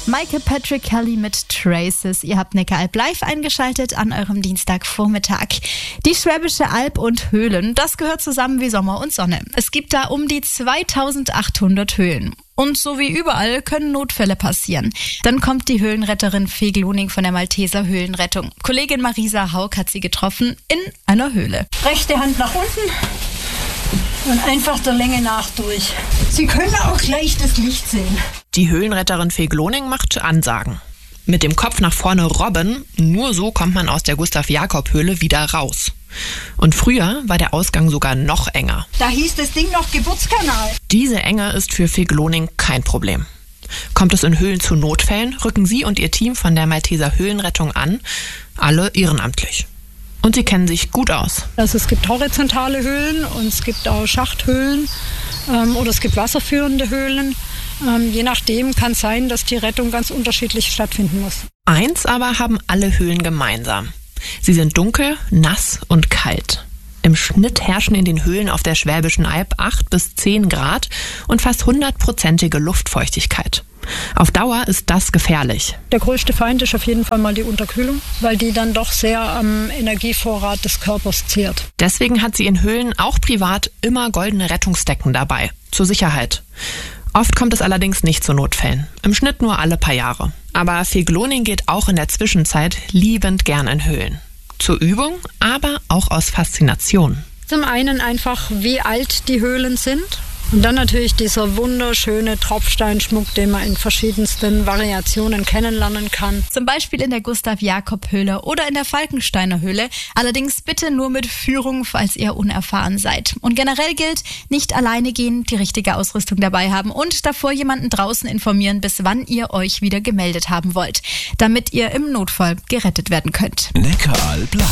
Michael Patrick Kelly mit Traces. Ihr habt Neckaralb live eingeschaltet an eurem Dienstagvormittag. Die Schwäbische Alb und Höhlen, das gehört zusammen wie Sommer und Sonne. Es gibt da um die 2800 Höhlen. Und so wie überall können Notfälle passieren. Dann kommt die Höhlenretterin Fee Gloning von der Malteser Höhlenrettung. Kollegin Marisa Haug hat sie getroffen in einer Höhle. Rechte Hand nach unten und einfach der Länge nach durch. Sie können auch gleich das Licht sehen. Die Höhlenretterin Fee Gloning macht Ansagen. Mit dem Kopf nach vorne robben, nur so kommt man aus der Gustav-Jakob-Höhle wieder raus. Und früher war der Ausgang sogar noch enger. Da hieß das Ding noch Geburtskanal. Diese Enge ist für Fee Gloning kein Problem. Kommt es in Höhlen zu Notfällen, rücken sie und ihr Team von der Malteser Höhlenrettung an, alle ehrenamtlich. Und sie kennen sich gut aus. Also es gibt horizontale Höhlen und es gibt auch Schachthöhlen oder es gibt wasserführende Höhlen. Je nachdem kann es sein, dass die Rettung ganz unterschiedlich stattfinden muss. Eins aber haben alle Höhlen gemeinsam. Sie sind dunkel, nass und kalt. Im Schnitt herrschen in den Höhlen auf der Schwäbischen Alb 8 bis 10 Grad und fast 100%ige Luftfeuchtigkeit. Auf Dauer ist das gefährlich. Der größte Feind ist auf jeden Fall mal die Unterkühlung, weil die dann doch sehr am Energievorrat des Körpers zehrt. Deswegen hat sie in Höhlen auch privat immer goldene Rettungsdecken dabei, zur Sicherheit. Oft kommt es allerdings nicht zu Notfällen. Im Schnitt nur alle paar Jahre. Aber Fee Gloning geht auch in der Zwischenzeit liebend gern in Höhlen. Zur Übung, aber auch aus Faszination. Zum einen einfach, wie alt die Höhlen sind. Und dann natürlich dieser wunderschöne Tropfsteinschmuck, den man in verschiedensten Variationen kennenlernen kann. Zum Beispiel in der Gustav-Jakob-Höhle oder in der Falkensteiner Höhle. Allerdings bitte nur mit Führung, falls ihr unerfahren seid. Und generell gilt, nicht alleine gehen, die richtige Ausrüstung dabei haben und davor jemanden draußen informieren, bis wann ihr euch wieder gemeldet haben wollt, damit ihr im Notfall gerettet werden könnt. Neckaralb live.